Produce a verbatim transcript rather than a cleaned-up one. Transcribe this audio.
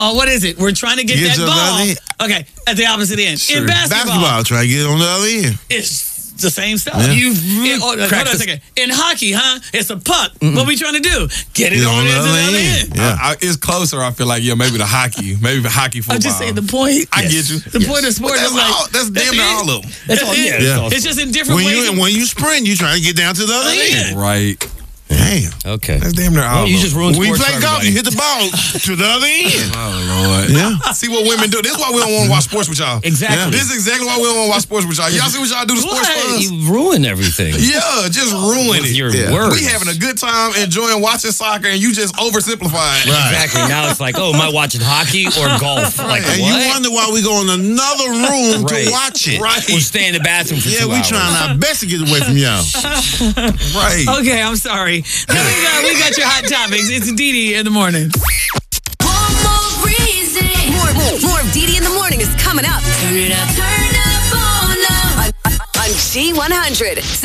Oh, what is it? We're trying to get, Get that to the ball. other end. Okay, at the opposite end. Sure. In basketball, Basketball, try to get it on the other end. it's the same stuff. Yeah. You in, hold, hold on a second. In hockey, huh? It's a puck. Mm-mm. What we trying to do? Get it Get on, on the the other other end. end. Yeah. I, I, it's closer. I feel like yeah, maybe the hockey, maybe the hockey football. I'm just saying the point. I yes. get you. The point of sport But is that's like all, that's damn near all of them. That's all. Yeah, Yeah. It's just in different When ways. you when you sprint, you trying to get down to the other end. Right. Damn. Okay. That's damn near all Well, you of just them. ruined When you sports play for golf, everybody. you hit the ball to the other end. Oh Lord. Yeah. See what women do. This is why we don't want to watch sports with y'all. Exactly. This is exactly why we don't want to watch sports with y'all. Y'all see what y'all do to sports What? for us? You ruin everything. Yeah, just ruin With it. your Yeah. words. We having a good time enjoying watching soccer, and you just oversimplify it. Right. Exactly. Now it's like, oh, am I watching hockey or golf? Like, And what? you wonder why we go in another room Right. to watch it. Right. We'll stay in the bathroom for Yeah, two we hours. trying our best to get away from y'all. Right. Okay, I'm sorry. Now we got, we got your hot topics. It's Dee Dee in the morning. One more reason. More, more, more of Dee Dee in the morning is coming up. Turn it up. Turn up on up. On, on G one hundred.